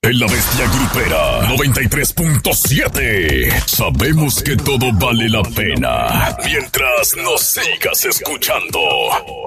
En la Bestia Grupera 93.7 sabemos que todo vale la pena mientras nos sigas escuchando.